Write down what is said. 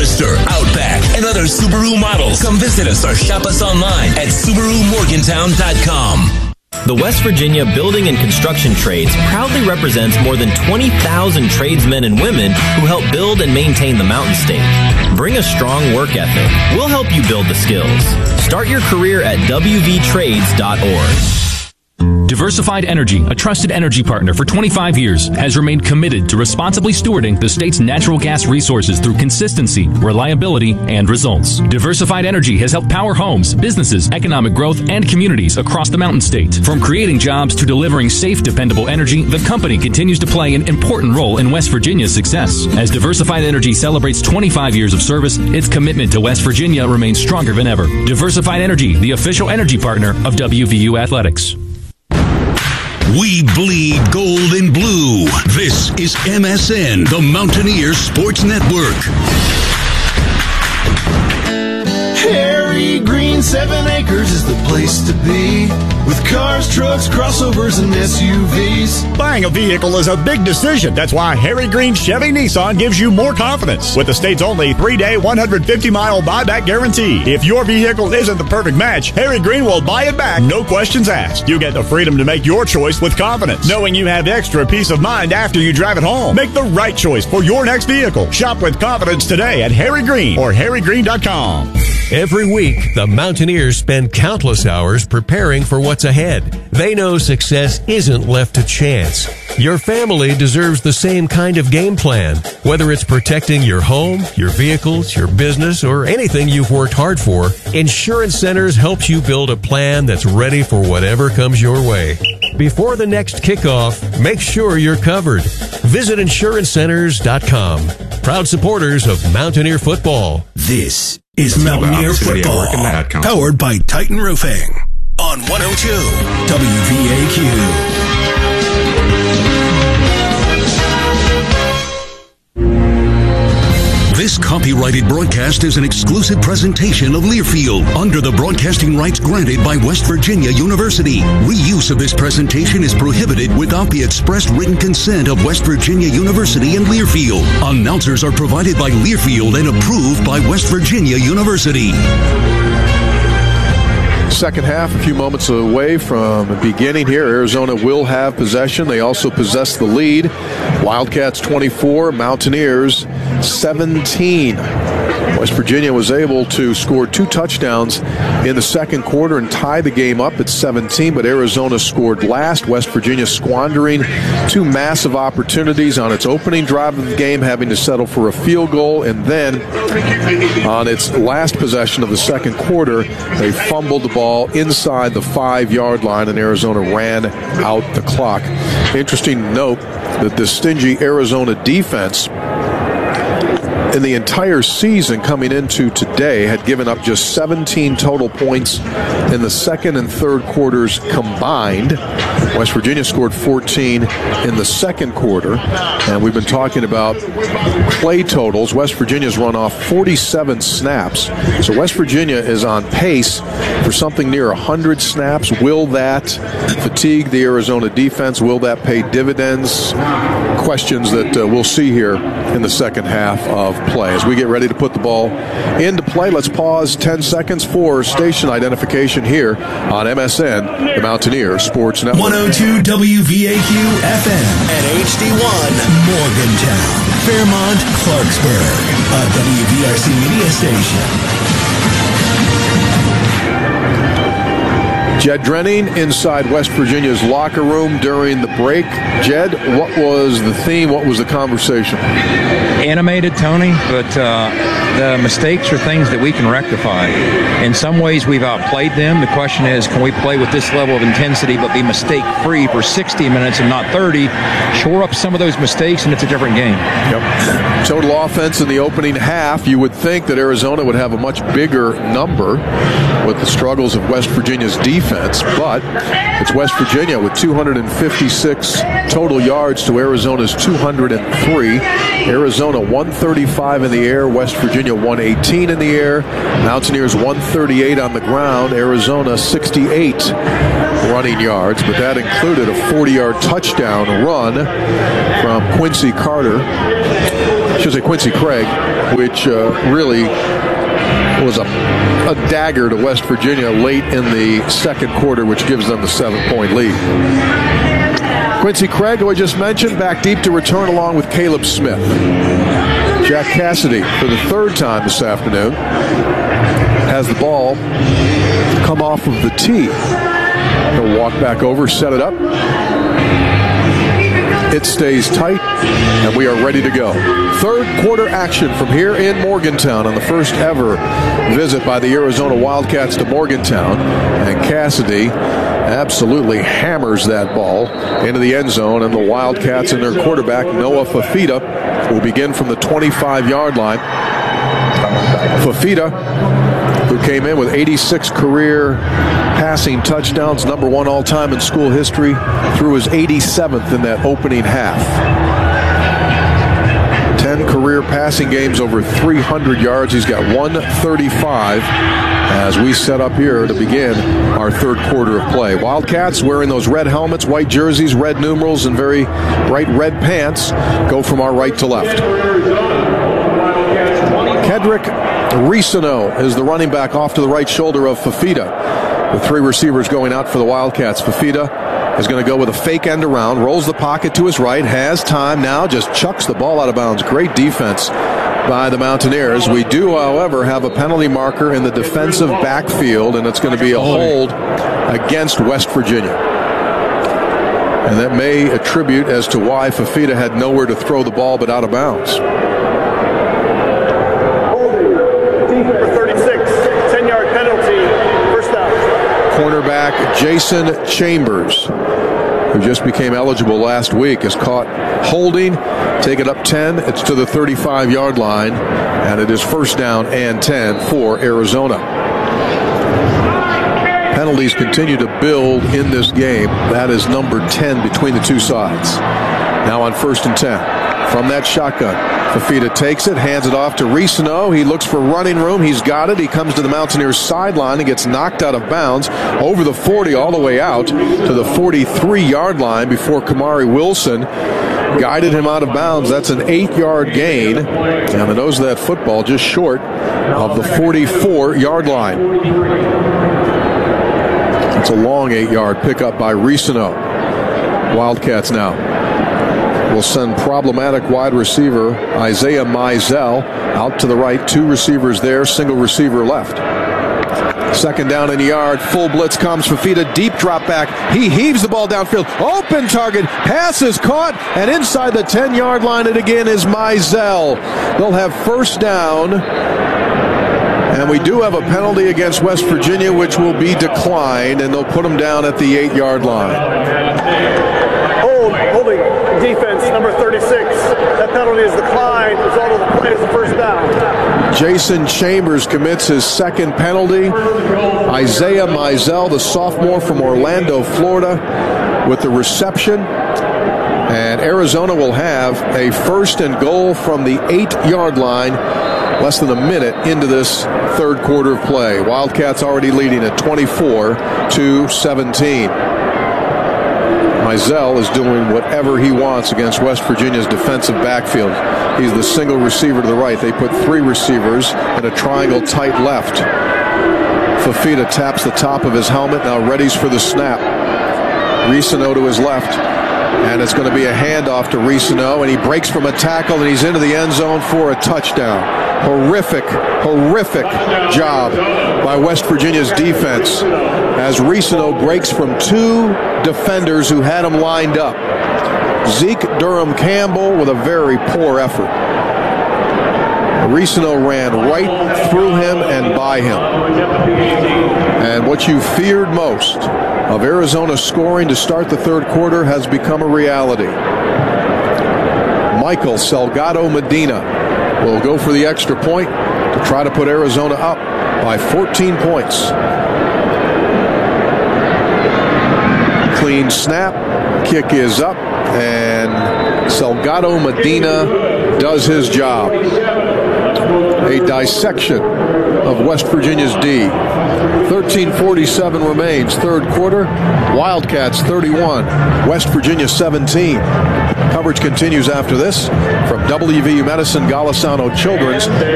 Forester, Outback, and other Subaru models. Come visit us or shop us online at SubaruMorgantown.com. The West Virginia Building and Construction Trades proudly represents more than 20,000 tradesmen and women who help build and maintain the Mountain State. Bring a strong work ethic. We'll help you build the skills. Start your career at wvtrades.org. Diversified Energy, a trusted energy partner for 25 years, has remained committed to responsibly stewarding the state's natural gas resources through consistency, reliability, and results. Diversified Energy has helped power homes, businesses, economic growth, and communities across the Mountain State. From creating jobs to delivering safe, dependable energy, the company continues to play an important role in West Virginia's success. As Diversified Energy celebrates 25 years of service, its commitment to West Virginia remains stronger than ever. Diversified Energy, the official energy partner of WVU Athletics. We bleed gold and blue. This is MSN, the Mountaineers Sports Network. Harry Green 7 Acres is the place to be, with cars, trucks, crossovers, and SUVs. Buying a vehicle is a big decision. That's why Harry Green Chevy Nissan gives you more confidence. With the state's only 3-day, 150-mile buyback guarantee. If your vehicle isn't the perfect match, Harry Green will buy it back, no questions asked. You get the freedom to make your choice with confidence, knowing you have extra peace of mind after you drive it home. Make the right choice for your next vehicle. Shop with confidence today at Harry Green or harrygreen.com. Every week, the Mountaineers spend countless hours preparing for what's ahead. They know success isn't left to chance. Your family deserves the same kind of game plan. Whether it's protecting your home, your vehicles, your business, or anything you've worked hard for, Insurance Centers helps you build a plan that's ready for whatever comes your way. Before the next kickoff, make sure you're covered. Visit insurancecenters.com. Proud supporters of Mountaineer football. This is Mountaineer football, powered by Titan Roofing on 102 WVAQ. This copyrighted broadcast is an exclusive presentation of Learfield under the broadcasting rights granted by West Virginia University. Reuse of this presentation is prohibited without the express written consent of West Virginia University and Learfield. Announcers are provided by Learfield and approved by West Virginia University. Second half, a few moments away from beginning here. Arizona will have possession. They also possess the lead. Wildcats 24, Mountaineers 17. West Virginia was able to score 2 touchdowns in the second quarter and tie the game up at 17, but Arizona scored last. West Virginia squandering 2 massive opportunities on its opening drive of the game, having to settle for a field goal, and then on its last possession of the second quarter, they fumbled the ball inside the 5-yard line, and Arizona ran out the clock. Interesting to note that the stingy Arizona defense in the entire season coming into today had given up just 17 total points in the second and third quarters combined. West Virginia scored 14 in the second quarter, and we've been talking about play totals. West Virginia's run off 47 snaps, so West Virginia is on pace for something near 100 snaps. Will that fatigue the Arizona defense? Will that pay dividends? Questions that we'll see here in the second half of play. As we get ready to put the ball into play, let's pause 10 seconds for station identification here on MSN, the Mountaineer Sports Network. 102 WVAQ FM and HD1 Morgantown, Fairmont, Clarksburg, a WVRC media station. Jed Drenning inside West Virginia's locker room during the break. Jed, what was the theme? What was the conversation? Animated, Tony, but the mistakes are things that we can rectify. In some ways, we've outplayed them. The question is, can we play with this level of intensity but be mistake-free for 60 minutes and not 30? Shore up some of those mistakes, and it's a different game. Yep. Total offense in the opening half, you would think that Arizona would have a much bigger number with the struggles of West Virginia's defense, but it's West Virginia with 256 total yards to Arizona's 203. Arizona 135 in the air, West Virginia 118 in the air, Mountaineers 138 on the ground, Arizona 68 running yards, but that included a 40-yard touchdown run from Quincy Craig, which really was a dagger to West Virginia late in the second quarter, which gives them the 7-point lead. Quincy Craig, who I just mentioned, back deep to return along with Caleb Smith. Jack Cassidy, for the third time this afternoon, has the ball come off of the tee. He'll walk back over, set it up. It stays tight, and we are ready to go. Third quarter action from here in Morgantown on the first ever visit by the Arizona Wildcats to Morgantown. And Cassidy absolutely hammers that ball into the end zone, and the Wildcats and their quarterback, Noah Fafita, will begin from the 25-yard line. Fafita, who came in with 86 career passing touchdowns, number one all-time in school history, threw his 87th in that opening half. 10 career passing games over 300 yards. He's got 135 as we set up here to begin our third quarter of play. Wildcats wearing those red helmets, white jerseys, red numerals, and very bright red pants go from our right to left. Kedrick Risano is the running back off to the right shoulder of Fafita, with three receivers going out for the Wildcats. Fafita is going to go with a fake end around, rolls the pocket to his right, has time now, just chucks the ball out of bounds. Great defense by the Mountaineers. We do, however, have a penalty marker in the defensive backfield, and it's going to be a hold against West Virginia. And that may attribute as to why Fafita had nowhere to throw the ball but out of bounds. 36, 10-yard penalty, first down. Cornerback Jason Chambers, who just became eligible last week, is caught holding. Take it up 10. It's to the 35-yard line, and it is first down and 10 for Arizona. Penalties continue to build in this game. That is number 10 between the two sides. Now on first and 10. From that shotgun, Fafita takes it, hands it off to Risano. He looks for running room. He's got it. He comes to the Mountaineers sideline and gets knocked out of bounds over the 40 all the way out to the 43-yard line before Kamari Wilson guided him out of bounds. That's an 8-yard gain, and the nose of that football just short of the 44-yard line. It's a long 8-yard pickup by Risano. Wildcats now will send problematic wide receiver Isaiah Mizell out to the right. Two receivers there, single receiver left. Second down in the yard, full blitz comes. Fafita, deep drop back. He heaves the ball downfield. Open target, pass is caught, and inside the 10-yard line it again is Mizell. They'll have first down, and we do have a penalty against West Virginia, which will be declined, and they'll put them down at the 8-yard line. Holding defense, number 36. That penalty is declined. The result of the play is the first down. Jason Chambers commits his second penalty. Isaiah Mizell, the sophomore from Orlando, Florida, with the reception. And Arizona will have a first and goal from the 8-yard line, less than a minute into this third quarter of play. Wildcats already leading at 24-17. Mizell is doing whatever he wants against West Virginia's defensive backfield. He's the single receiver to the right. They put three receivers in a triangle tight left. Fafita taps the top of his helmet, now readies for the snap. Risano to his left, and it's going to be a handoff to Risano, and he breaks from a tackle, and he's into the end zone for a touchdown. Horrific job by West Virginia's defense as Risano breaks from two defenders who had him lined up. Zeke Durham Campbell with a very poor effort. Risano ran right through him and by him. And what you feared most of Arizona scoring to start the third quarter has become a reality. Michael Salgado Medina will go for the extra point to try to put Arizona up by 14 points. Clean snap, kick is up, and Salgado Medina does his job. a dissection of West Virginia's D. 13:47 remains, third quarter. Wildcats 31, West Virginia 17. Coverage continues after this from WVU Medicine Golisano Children's.